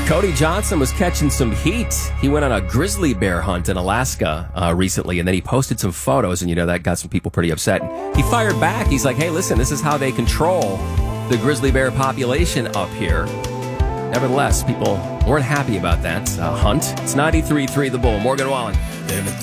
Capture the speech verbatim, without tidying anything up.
Cody Johnson was catching some heat. He went on a grizzly bear hunt in Alaska uh, recently, and then he posted some photos, and you know that got some people pretty upset. He fired back. He's like, hey, listen, this is how they control the grizzly bear population up here. Nevertheless, people weren't happy about that uh, hunt. It's ninety-three point three The Bull. Morgan Wallen.